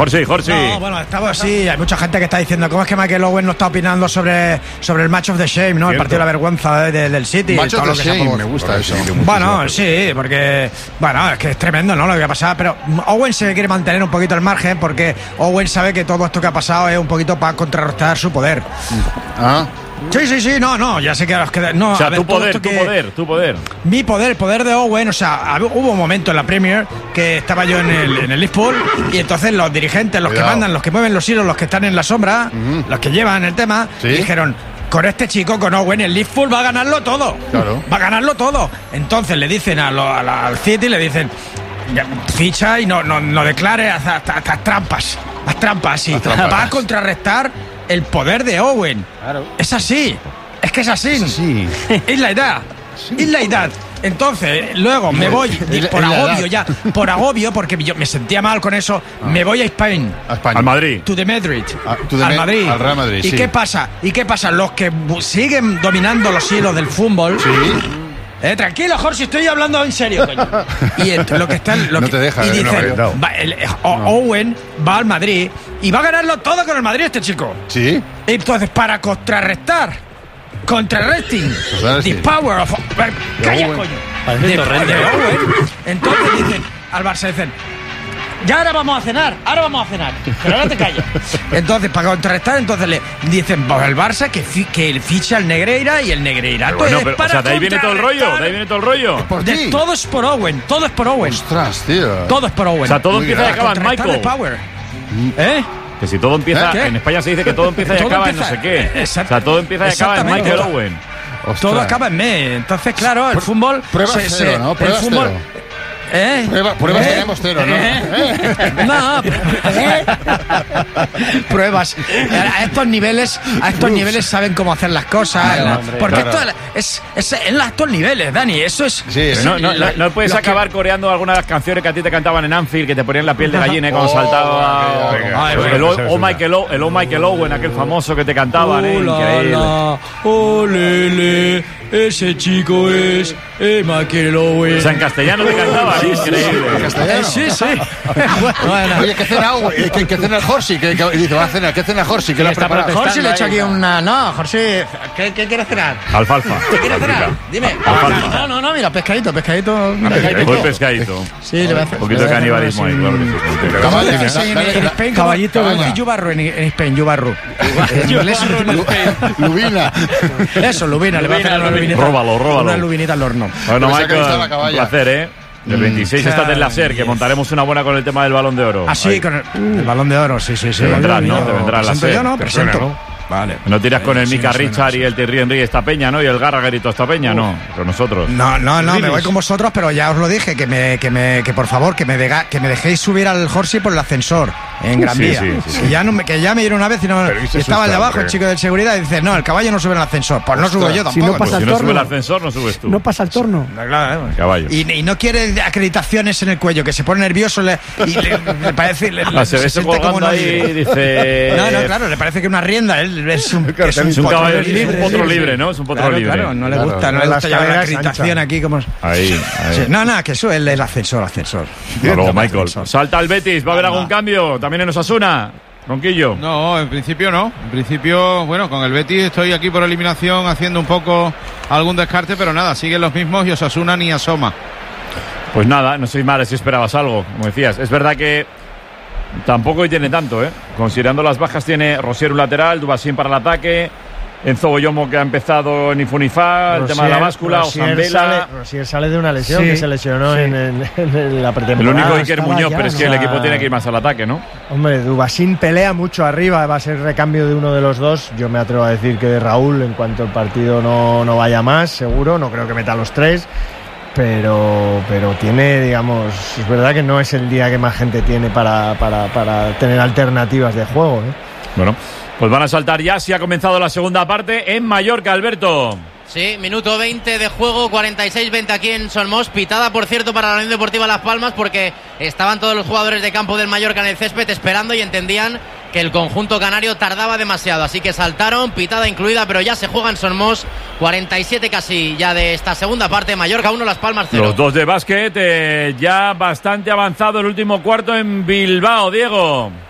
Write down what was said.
Jorge. No, bueno, estamos así. Hay mucha gente que está diciendo cómo es que Michael Owen no está opinando sobre el Match of the Shame, ¿no? Cierto. El partido de la vergüenza del City. Match of the Shame, me gusta eso. Bueno, sí, porque es que es tremendo, ¿no? Lo que ha pasado, pero Owen se quiere mantener un poquito al margen porque Owen sabe que todo esto que ha pasado es un poquito para contrarrestar su poder. Sí, no, ya sé que los que no. O sea, a ver, tu poder. Mi poder, el poder de Owen, o sea, hubo un momento en la Premier que estaba yo en el Liverpool y entonces los dirigentes, los que mandan, los que mueven los hilos, los que están en la sombra, los que llevan el tema, dijeron: con este chico, con Owen, el Liverpool va a ganarlo todo. Claro. Va a ganarlo todo. Entonces le dicen al City, le dicen: ficha y no declare, haz trampas. Haz trampas, sí. Va a contrarrestar el poder de Owen. Claro. Es así. Es que es así. Sí. Es la edad. Sí. Es la edad. Entonces, luego me voy por agobio, porque yo me sentía mal con eso, me voy a España. Al Madrid. To the Madrid. Al Madrid. Al Real Madrid. ¿Y qué pasa? Los que siguen dominando los hilos del fútbol. Sí. Tranquilo, Jorge, estoy hablando en serio, coño. Y no te deja. Y dicen, Owen va al Madrid y va a ganarlo todo con el Madrid este chico. Sí. Entonces, para contrarresting the power of calla, coño, de Owen. Entonces dicen al Barça, dicen: ya ahora vamos a cenar, pero ahora te callas. Entonces, para contrarrestar, entonces le dicen al Barça que ficha al Negreira, y el Negreira. Bueno, pero, o sea, de ahí viene todo el rollo. Todo es por Owen. Ostras, tío. Todo es por Owen. O sea, todo empieza y acaba en Michael. Que si todo empieza, en España se dice que todo empieza y acaba en no sé qué. Exacto. O sea, todo empieza y acaba en Michael Owen. Ostras. Todo acaba en me. Entonces, claro, el fútbol. Pruebas cero, ¿no? Pruebas cero. Pruebas tenemos cero, ¿no? No, pruebas. A estos niveles saben cómo hacer las cosas. Porque esto es en estos niveles, Dani. Eso es. Sí, no puedes acabar coreando algunas de las canciones que a ti te cantaban en Anfield, que te ponían la piel de gallina cuando saltaba. El Michael Owen, aquel famoso que te cantaban, increíble. Lele, ese chico es Michael Owen. O sea, en castellano te cantaban. Increíble. Sí. Bueno. Oye, ¿qué cena Owen? ¿Qué cena el Jorge? ¿Qué dice? ¿Va a cenar? ¿Qué cena Jorge? ¿Qué le ha preparado? Jorge le he hecho aquí una. No, Jorge, ¿qué quieres cenar? Alfalfa. ¿Qué quieres cenar? Dime. No, mira, pescadito. Muy pescadito. Sí, le voy a hacer. Un poquito de canibalismo ahí, claro. Caballito y yubarro en España, yubarro. Lubina. Eso, lubina, le voy a hacer una lubinita. Róbalo. Una lubinita al horno. Bueno, Michael, un placer, El 26 estás en la SER, que montaremos una buena con el tema del Balón de Oro. Ah, sí, con el Balón de Oro, sí. Te vendrás, ¿no? Te vendrás la SER. Yo no, presento. Vale. No tiras con el Mika Richard y el Thierry Henry esta peña, ¿no? Y el Gallagher y toda esta peña, no. Con nosotros. No, me voy con vosotros, pero ya os lo dije, que por favor, que me dejéis subir al Jorge por el ascensor en Gran Vía. Sí. Que ya me dieron una vez y estaba allá abajo el chico de seguridad y dice: no, el caballo no sube en el ascensor. Pues no subo yo tampoco. Si no pasa si no sube el ascensor, no subes tú. No pasa el torno. Claro, caballo. Y no quiere acreditaciones en el cuello, que se pone nervioso le parece. Se ve ese colgando ahí y dice. No, claro, le parece que una rienda. Él es un caballo libre. Es un potro libre, ¿no? Es un potro libre. Claro, no le gusta llevar la acreditación aquí como. Ahí. Sí, no, que eso es el ascensor. Luego, Michael. Salta el Betis, ¿va a haber algún cambio? ¿También en Osasuna? Ronquillo. No, en principio no. En principio, bueno, con el Betis estoy aquí por eliminación haciendo un poco algún descarte, pero nada, siguen los mismos y Osasuna ni asoma. Pues nada, no soy mal si esperabas algo, como decías. Es verdad que tampoco hoy tiene tanto, Considerando las bajas, tiene Rosier un lateral, Dubasín para el ataque, Enzo Boyomo, que ha empezado en Ifunifa, el tema de la báscula, Osambela. Rosier sale de una lesión, que se lesionó en la pretemporada. El único Iker Muñoz, pero es que el equipo tiene que ir más al ataque, ¿no? Hombre, Dubasín pelea mucho arriba, va a ser recambio de uno de los dos. Yo me atrevo a decir que de Raúl, en cuanto el partido no vaya más, seguro, no creo que meta los tres. Pero tiene, digamos, es verdad que no es el día que más gente tiene para tener alternativas de juego, Bueno, pues van a saltar ya, si ha comenzado la segunda parte en Mallorca, Alberto. Sí, minuto 20 de juego, 46-20 aquí en Solmos. Pitada, por cierto, para la Unión Deportiva Las Palmas, porque estaban todos los jugadores de campo del Mallorca en el césped esperando y entendían que el conjunto canario tardaba demasiado. Así que saltaron, pitada incluida, pero ya se juega en Solmos. 47 casi ya de esta segunda parte. Mallorca 1, Las Palmas 0. Los dos de básquet, ya bastante avanzado el último cuarto en Bilbao, Diego.